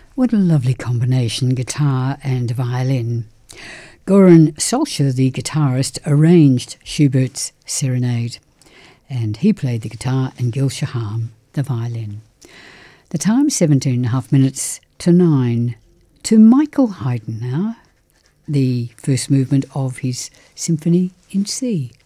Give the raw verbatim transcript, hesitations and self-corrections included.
What a lovely combination, guitar and violin. Goran Solskjaer, the guitarist, arranged Schubert's Serenade, and he played the guitar and Gil Shaham the violin. The time, seventeen and a half minutes to nine. To Michael Haydn now, the first movement of his Symphony in C.